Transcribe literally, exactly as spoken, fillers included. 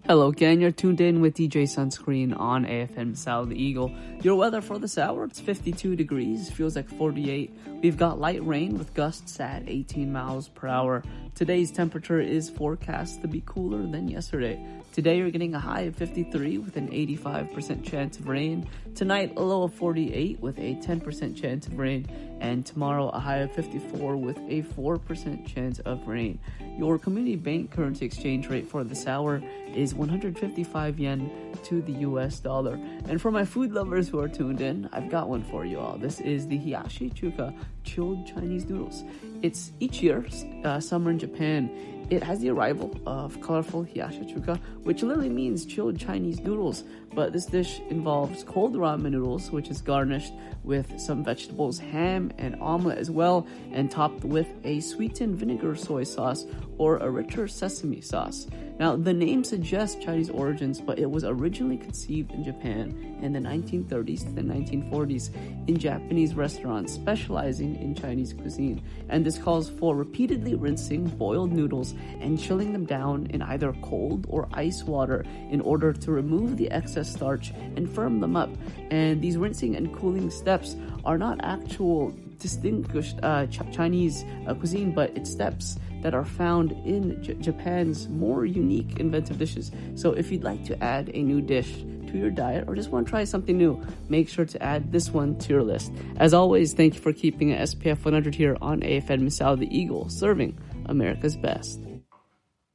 Hello, gang. You're tuned in with D J Sunscreen on A F M South the Eagle. Your weather for this hour, it's fifty-two degrees, feels like forty-eight. We've got light rain with gusts at eighteen miles per hour. Today's temperature is forecast to be cooler than yesterday. Today, you're getting a high of fifty-three with an eighty-five percent chance of rain. Tonight, a low of forty-eight with a ten percent chance of rain. And tomorrow, a high of fifty-four with a four percent chance of rain. Your community bank currency exchange rate for this hour is one hundred fifty-five yen to the U S dollar. And for my food lovers who are tuned in, I've got one for you all. This is the Hiyashi Chuka chilled Chinese noodles. It's each year, uh, summer in Japan. It has the arrival of colorful Hiyashi Chuka, which literally means chilled Chinese noodles. But this dish involves cold ramen noodles, which is garnished with some vegetables, ham, and omelet as well, and topped with a sweetened vinegar soy sauce or a richer sesame sauce. Now, the name suggests Chinese origins, but it was originally conceived in Japan in the nineteen thirties to the nineteen forties in Japanese restaurants specializing in Chinese cuisine. And this calls for repeatedly rinsing boiled noodles and chilling them down in either cold or ice water in order to remove the excess starch and firm them up. And these rinsing and cooling steps are not actual distinguished uh, ch- Chinese uh, cuisine, but it's steps that are found in J- Japan's more unique inventive dishes. So if you'd like to add a new dish to your diet or just want to try something new, make sure to add this one to your list. As always, thank you for keeping it S P F one hundred here on A F M South the Eagle, serving America's best.